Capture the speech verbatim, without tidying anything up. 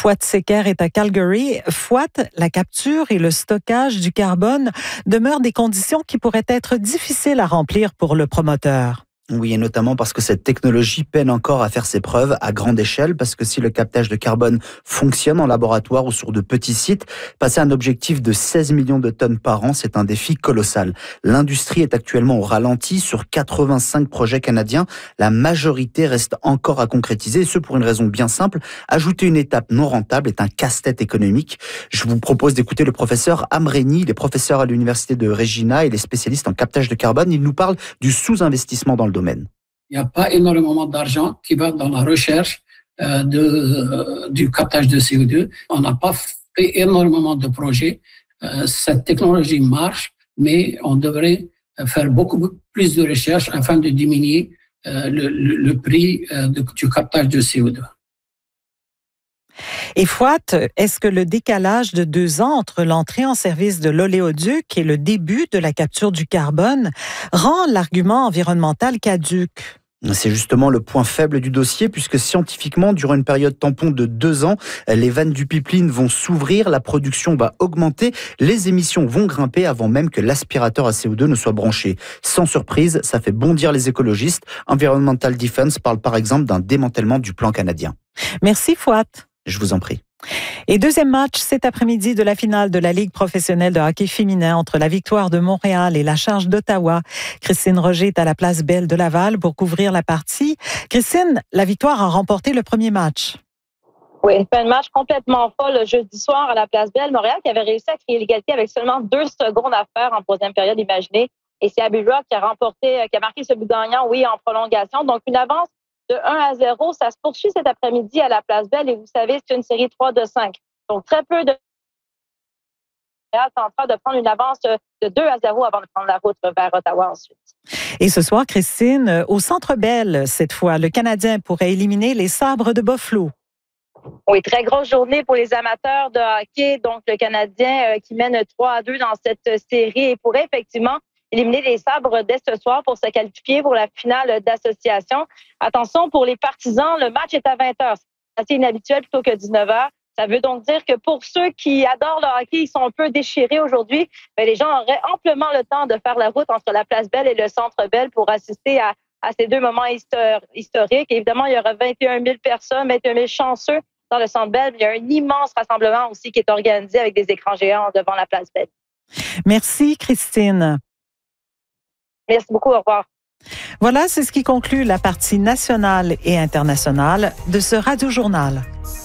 Fouat-Séquer est à Calgary. Fouat, la capture et le stockage du carbone demeurent des conditions qui pourraient être difficiles à remplir pour le promoteur. Oui, et notamment parce que cette technologie peine encore à faire ses preuves à grande échelle, parce que si le captage de carbone fonctionne en laboratoire ou sur de petits sites, passer un objectif de seize millions de tonnes par an, c'est un défi colossal. L'industrie est actuellement au ralenti sur quatre-vingt-cinq projets canadiens. La majorité reste encore à concrétiser, et ce pour une raison bien simple. Ajouter une étape non rentable est un casse-tête économique. Je vous propose d'écouter le professeur Amreni, il est professeur à l'université de Regina et il est spécialiste en captage de carbone. Il nous parle du sous-investissement dans le domaine. Il n'y a pas énormément d'argent qui va dans la recherche euh, de, euh, du captage de C O deux. On n'a pas fait énormément de projets. Euh, cette technologie marche, mais on devrait faire beaucoup plus de recherches afin de diminuer euh, le, le, le prix euh, de, du captage de C O deux. Et Fouat, est-ce que le décalage de deux ans entre l'entrée en service de l'oléoduc et le début de la capture du carbone rend l'argument environnemental caduc? C'est justement le point faible du dossier, puisque scientifiquement, durant une période tampon de deux ans, les vannes du pipeline vont s'ouvrir, la production va augmenter, les émissions vont grimper avant même que l'aspirateur à C O deux ne soit branché. Sans surprise, ça fait bondir les écologistes. Environmental Defense parle par exemple d'un démantèlement du plan canadien. Merci Fouat. Je vous en prie. Et deuxième match cet après-midi de la finale de la Ligue professionnelle de hockey féminin entre la Victoire de Montréal et la Charge d'Ottawa. Christine Roger est à la Place Belle de Laval pour couvrir la partie. Christine, la Victoire a remporté le premier match. Oui, c'est un match complètement folle le jeudi soir à la Place Belle. Montréal qui avait réussi à créer l'égalité avec seulement deux secondes à faire en troisième période, imaginez. Et c'est Abby Rock qui a remporté, qui a marqué ce but gagnant, oui, en prolongation. Donc, une avance de un à zéro, ça se poursuit cet après-midi à la Place Belle et vous savez, c'est une série trois de cinq. Donc, très peu de tentera de prendre une avance de deux à zéro avant de prendre la route vers Ottawa ensuite. Et ce soir, Christine, au Centre Bell, cette fois, le Canadien pourrait éliminer les Sabres de Buffalo. Oui, très grosse journée pour les amateurs de hockey. Donc, le Canadien euh, qui mène trois à deux dans cette série et pourrait effectivement éliminer les Sabres dès ce soir pour se qualifier pour la finale d'association. Attention, pour les partisans, le match est à vingt heures. C'est assez inhabituel plutôt que dix-neuf heures. Ça veut donc dire que pour ceux qui adorent le hockey, ils sont un peu déchirés aujourd'hui. Mais les gens auraient amplement le temps de faire la route entre la Place Belle et le Centre Bell pour assister à, à ces deux moments histor- historiques. Et évidemment, il y aura vingt et un mille personnes, vingt et un mille chanceux dans le Centre Bell. Il y a un immense rassemblement aussi qui est organisé avec des écrans géants devant la Place Belle. Merci, Christine. Merci beaucoup, au revoir. Voilà, c'est ce qui conclut la partie nationale et internationale de ce Radio-journal.